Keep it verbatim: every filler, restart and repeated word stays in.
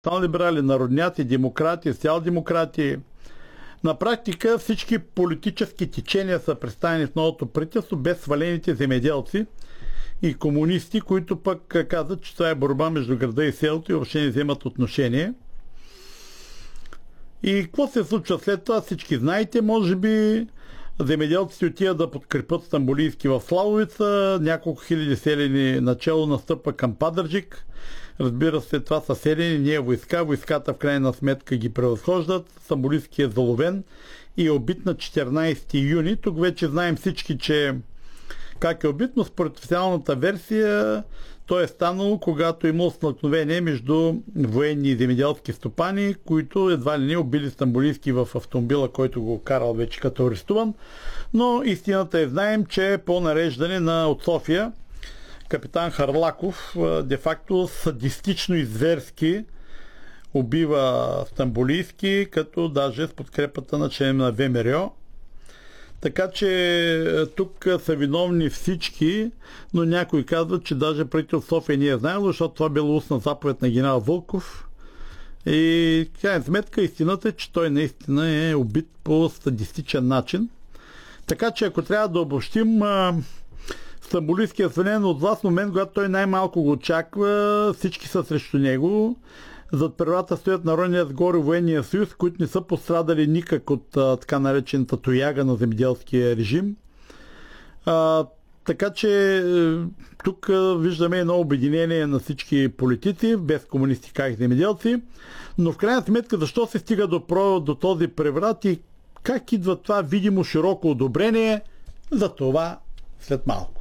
либерали, народняци, демократи, социал-демократи. На практика всички политически течения са представени в новото правителство, без свалените земеделци и комунисти, които пък казват, че това е борба между града и селото и въобще не вземат отношение. И какво се случва след това? Всички знаете, може би земеделците отиват да подкрепят Стамболийски в Славовица, няколко хиляди селени начало настъпва към Пазарджик. Разбира се, това са селени, не е войска. Войската в крайна сметка ги превъзхождат. Стамболийски е заловен и е убит на четиринайсети юни. Тук вече знаем всички, че как е убит, но според официалната версия то е станало, когато имало стълкновение между военни и земеделски стопани, които едва ли не убили Стамболийски в автомобила, който го карал вече като арестуван. Но истината е, знаем, че по нареждане на от София капитан Харлаков де-факто садистично и зверски убива Стамболийски, като даже с подкрепата на член на ВМРО. Така че тук са виновни всички, но някой казва, че даже правителство София не е знаело, защото това било устна заповед на генерал Вълков. И крайна сметка истината е, че той наистина е убит по садистичен начин. Така че ако трябва да обобщим, Стамболийски е свален от власт в момент, когато той най-малко го очаква, всички са срещу него. Зад правата стоят Народния сговор и Военния съюз, които не са пострадали никак от а, така наречената тояга на земеделския режим. А, така че тук виждаме едно обединение на всички политици, без комунисти, как и земеделци. Но в крайна сметка, защо се стига до, до този преврат и как идва това видимо широко одобрение, за това след малко.